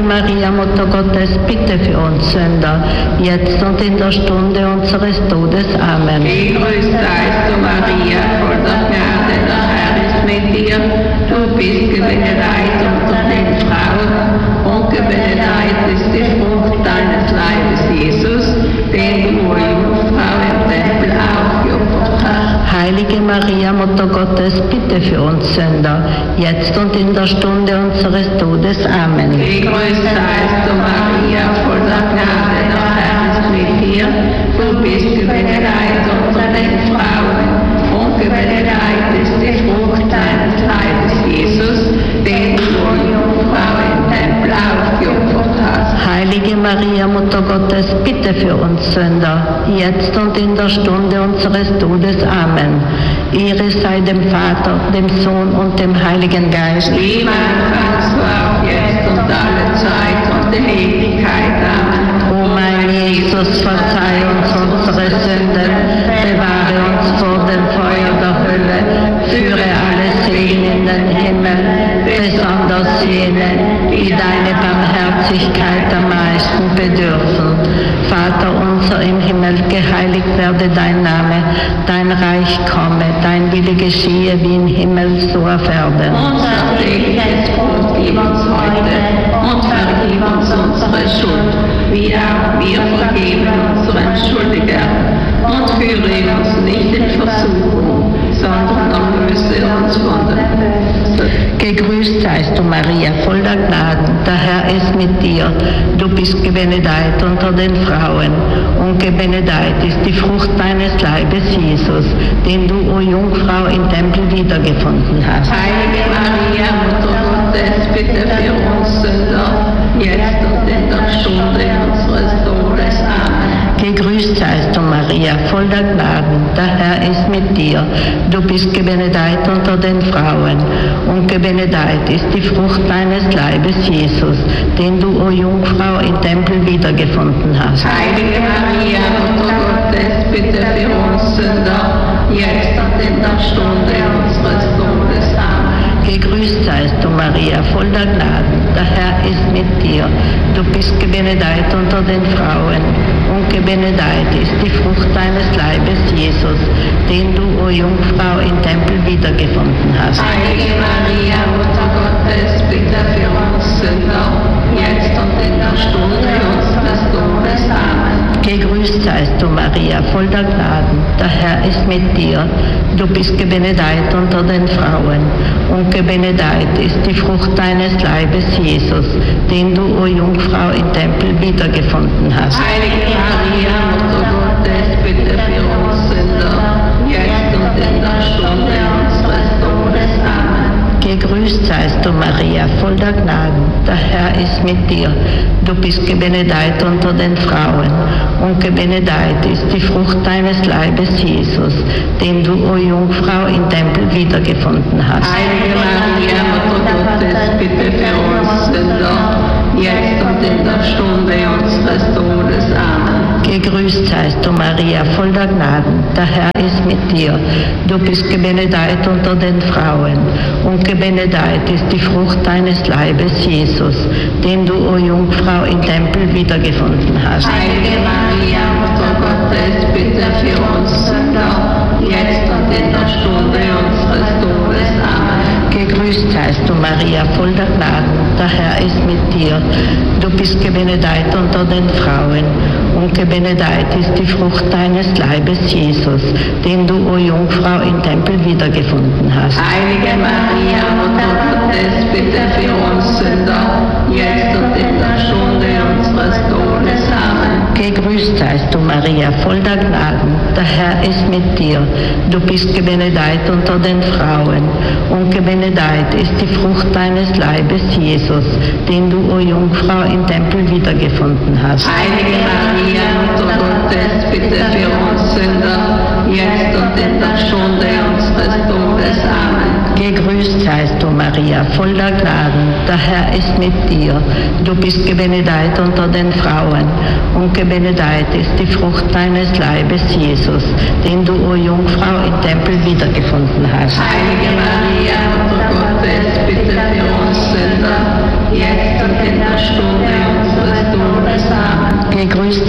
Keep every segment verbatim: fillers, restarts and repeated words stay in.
Maria, Mutter Gottes, bitte für uns Sünder, jetzt und in der Stunde unseres Todes. Amen. Gegrüßt seist du, Maria, voll der Gnade, der Herr ist mit dir. Du bist gebenedeit unter den Frauen und gebenedeit ist die Frucht deines Leibes, Jesus, den du, o Jungfrau, im Tempel aufgeopfert hast. Heilige Maria, Mutter Gottes, bitte für uns Sünder, jetzt und in der Stunde unseres Todes. Amen. Gegrüßt seist du, Maria, voll der Gnade, der Herr ist mit dir. Du bist gebenedeit unter den Frauen und gebenedeit ist die Frucht deines Leibes, Jesus, den du, o Jungfrau, im Tempel aufgeopfert hast. Heilige Maria, Mutter Gottes, bitte für uns Sünder, jetzt und in der Stunde unseres Todes. Amen. Ehre sei dem Vater, dem Sohn und dem Heiligen Geist. Wie im Anfang, so auch jetzt und alle Zeit und in Ewigkeit. Amen. O mein Jesus, verzeih uns unsere Sünden, bewahre uns vor dem Feuer der Hölle, führe alle Seelen in den Himmel, besonders jene, die deine Barmherzigkeit am meisten bedürfen. Vater unser im Himmel, geheiligt werde dein Name, dein Reich komme, dein Wille geschehe wie im Himmel, so auf Erden. Unser tägliches Brot gib uns heute und vergib uns unsere Schuld, wie auch wir vergeben unseren Schuldigern. Und führe uns nicht in Versuchung, sondern erlöse uns von dem Bösen. Gegrüßt seist du, Maria, voll der Gnaden, der Herr ist mit dir. Du bist gebenedeit unter den Frauen und gebenedeit ist die Frucht deines Leibes, Jesus, den du, o Jungfrau, im Tempel wiedergefunden hast. Heilige Maria, Mutter Gottes, bitte für uns Sünder, jetzt und in der Stunde unseres Todes. Amen. Gegrüßt seist du, Maria, voll der Gnaden, der Herr ist mit dir. Du bist gebenedeit unter den Frauen und gebenedeit ist die Frucht deines Leibes, Jesus, den du, o Jungfrau, im Tempel wiedergefunden hast. Heilige Maria, Mutter Gottes, bitte für uns Sünder, jetzt und in der Stunde unseres Todes. Amen. Gegrüßt seist du, Maria, voll der Gnaden, der Herr ist mit dir. Du bist gebenedeit unter den Frauen und gebenedeit ist die Frucht deines Leibes, Jesus, den du, o Jungfrau, im Tempel wiedergefunden hast. Heilige Maria, Mutter Gottes, bitte für uns Sünder, jetzt und in der Stunde unseres Todes. Amen. Gegrüßt seist du, Maria, voll der Gnaden, der Herr ist mit dir. Du bist gebenedeit unter den Frauen und gebenedeit ist die Frucht deines Leibes, Jesus, den du, o Jungfrau, im Tempel wiedergefunden hast. Heilige Maria, Mutter Gottes, bitte für uns Sünder, jetzt und in der Stunde unseres Todes. Amen. Gegrüßt seist du, Maria, voll der Gnaden, der Herr ist mit dir. Du bist gebenedeit unter den Frauen und gebenedeit ist die Frucht deines Leibes, Jesus, den du, o Jungfrau, im Tempel wiedergefunden hast. Heilige Maria, Mutter Gottes, bitte für uns Sünder, jetzt und in der Stunde unseres Todes. Amen. Gegrüßt seist du, Maria, voll der Gnaden, der Herr ist mit dir. Du bist gebenedeit unter den Frauen und gebenedeit ist die Frucht deines Leibes, Jesus, den du, o Jungfrau, im Tempel wiedergefunden hast. Heilige Maria, Mutter Gottes, bitte für uns Sünder, jetzt und in der Stunde unseres Todes. Amen. Gegrüßt seist du, Maria, voll der Gnaden, der Herr ist mit dir. Du bist gebenedeit unter den Frauen und gebenedeit ist die Frucht deines Leibes, Jesus, den du, o Jungfrau, im Tempel wiedergefunden hast. Heilige Maria, Mutter Gottes, bitte für uns Sünder, jetzt und in der Stunde unseres Todes. Amen. Gegrüßt seist du, Maria, voll der Gnaden, der Herr ist mit dir. Du bist gebenedeit unter den Frauen und gebenedeit ist die Frucht deines Leibes, Jesus, den du, o Jungfrau, im Tempel wiedergefunden hast. Heilige Maria, Mutter Gottes, bitte für uns Sünder, jetzt und in der Stunde unseres Todes. Amen. Gegrüßt seist du, Maria, voll der Gnaden, der Herr ist mit dir. Du bist gebenedeit unter den Frauen und gebenedeit ist die Frucht deines Leibes, Jesus, den du, o Jungfrau, im Tempel wiedergefunden hast. Heilige Maria, Mutter Gottes, bitte für uns Sünder, jetzt und in der Stunde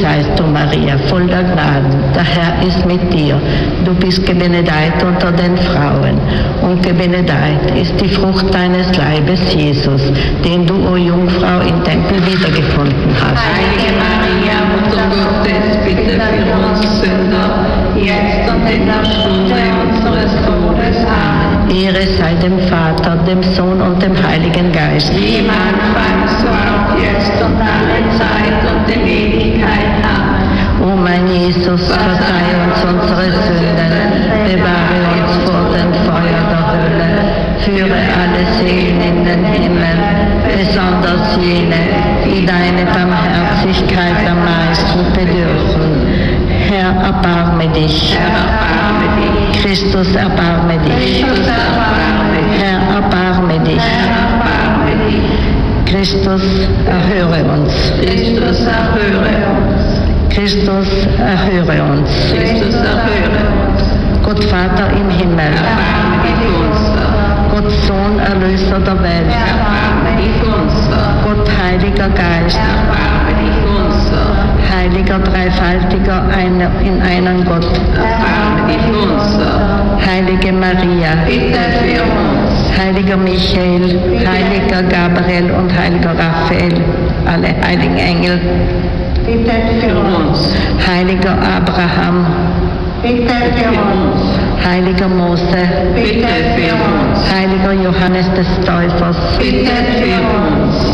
seist du, Maria, voll der Gnaden. Der Herr ist mit dir. Du bist gebenedeit unter den Frauen. Und gebenedeit ist die Frucht deines Leibes, Jesus, den du, o Jungfrau, im Tempel wiedergefunden hast. Heilige Maria, Mutter Gottes, bitte für uns Sünder, jetzt und in der Stunde unseres Todes. Amen. Ehre sei dem Vater, dem Sohn und dem Heiligen Geist. Wie im Anfang, so auch jetzt und alle Zeit und in Ewigkeit. Amen. O mein Jesus, verzeih uns unsere Sünden, bewahre uns vor dem Feuer der Hölle, führe alle Seelen in den Himmel, besonders jene, die deine Barmherzigkeit am meisten bedürfen. Herr, erbarme dich. Herr, erbarme dich. Christus, erbarme dich. Christus, erbarme dich. Herr, erbarme dich. Herr, erbarme dich. Christus, erhöre uns. Christus, erhöre uns. Christus, erhöre uns. Christus, erhöre uns. Gott Vater im Himmel, Erbarme dich unser. Gott Sohn, Erlöser der Welt, Erbarme dich unser. Gott Heiliger Geist, Erbarme dich unser. Heiliger Dreifaltiger einer, in einen Gott, Erbarme dich unser. Heilige Maria, Bitte für uns. Heiliger Michael, Heiliger Gabriel und Heiliger Raphael, alle heiligen Engel, Bitte für uns. Heiliger Abraham, Bitte für uns. Heiliger Mose, Bitte für uns. Heiliger Johannes des Täufers, Bitte für uns.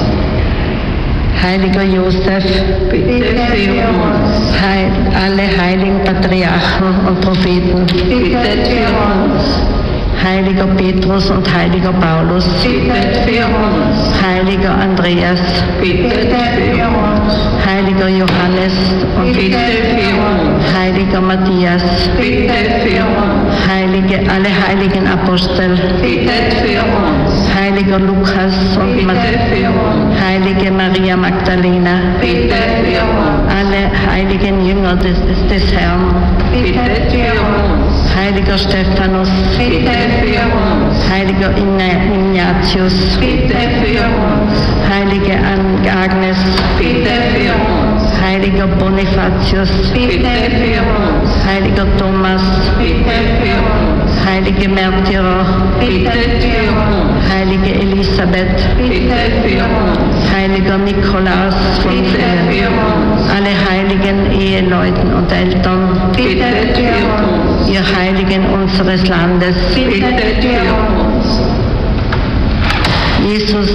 Heiliger Josef, Bitte für uns. Heil, alle heiligen Patriarchen und Propheten, Bitte für uns. Heiliger Petrus und Heiliger Paulus, Bitte für uns. Heiliger Andreas, Bitte für uns. Heiliger Johannes und Bitte für uns. Heiliger Matthias, Bitte für uns. Heilige, alle heiligen Apostel, Bitte für uns. Heiliger Lukas und Bitte Ma für uns. Heilige Maria Magdalena, Bitte für uns. alle heiligen Jünger des, des, des Herrn, Bitte für uns. Heiliger Stephanus, Bitte für uns. Heiliger Ignatius, Bitte für uns. Heilige Agnes, Bitte für uns. Heiliger Bonifatius, Bitte für uns. Heiliger Thomas, Bitte für uns. Heilige Märtyrer, Bitte für uns. Heilige Elisabeth, Bitte für uns. Heiliger Nikolaus von Bitte für uns. alle heiligen Eheleuten und Eltern, Bitte für uns. ihr Heiligen unseres Landes, Bitte für uns. Jesus,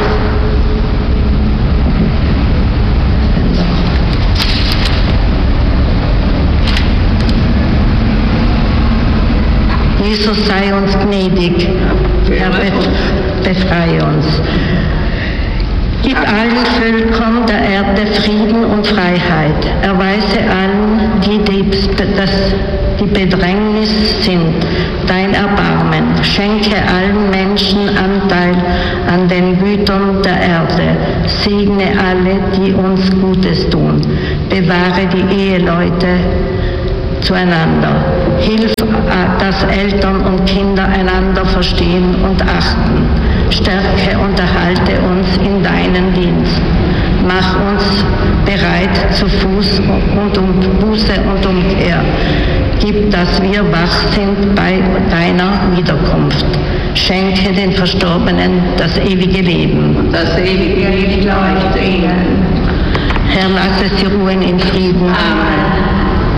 Jesus sei uns gnädig, Herr, befreie uns. Gib allen Völkern der Erde Frieden und Freiheit. Erweise allen, die, die, das, die Bedrängnis sind, dein Erbarmen. Schenke allen Menschen Anteil an den Gütern der Erde. Segne alle, die uns Gutes tun. Bewahre die Eheleute zueinander. Hilf, dass Eltern und Kinder einander verstehen und achten. Stärke und erhalte uns in deinen Dienst. Mach uns bereit zu Fuß und um Buße und Umkehr. Gib, dass wir wach sind bei deiner Wiederkunft. Schenke den Verstorbenen das ewige Leben. Das ewige Licht leuchte ihnen. Herr, lasse sie ruhen in Frieden. Amen.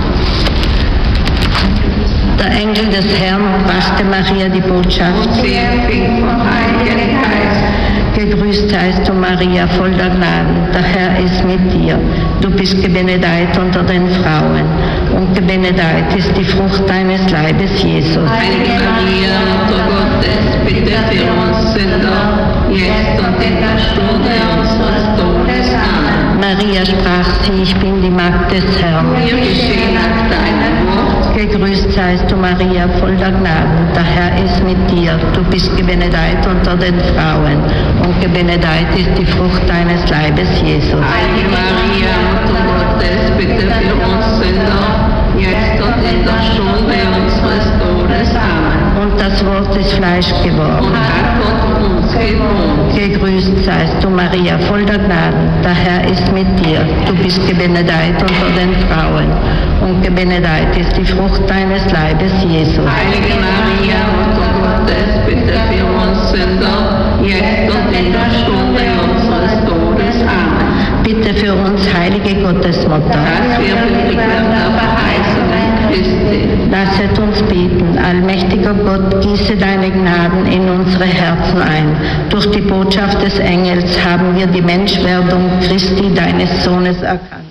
Der Engel des Herrn brachte Maria die Botschaft. Sie empfing vom Heiligen Geist. Gegrüßt seist du, Maria, voll der Gnaden. Der Herr ist mit dir. Du bist gebenedeit unter den Frauen. Und gebenedeit ist die Frucht deines Leibes, Jesus. Heilige Maria, Mutter Gottes, bitte für uns Sünder, jetzt und in der Stunde unseres Todes. Amen. Maria sprach sie, ich bin die Magd des Herrn. Mir geschehe nach deinem Wort. Gegrüßt seist du, Maria, voll der Gnaden. Der Herr ist mit dir. Du bist gebenedeit unter den Frauen. Und gebenedeit ist die Frucht deines Leibes, Jesus. Heilige Maria, Mutter Gottes, bitte für uns Sünder, jetzt und in der Stunde unseres Todes. Amen. Und das Wort ist Fleisch geworden Und hat Gott uns gewohnt. Gegrüßt seist du, Maria, voll der Gnaden. Der Herr ist mit dir. Du bist gebenedeit unter den Frauen. Und gebenedeit ist die Frucht deines Leibes, Jesus. Heilige Maria, Mutter Gottes, bitte für uns Sünder, jetzt und in der Stunde unseres Todes. Amen. Bitte für uns, heilige Gottesmutter, dass wir würdig werden der Verheißungen Christi. lasset uns beten. Allmächtiger Gott, gieße deine Gnaden in unsere Herzen ein. Durch die Botschaft des Engels haben wir die Menschwerdung Christi, deines Sohnes, erkannt.